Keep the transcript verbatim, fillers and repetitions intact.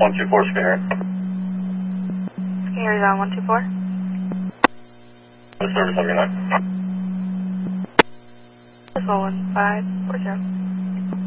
one two four Skinner. Skinner's on one two four. Service on your line. one five four zero.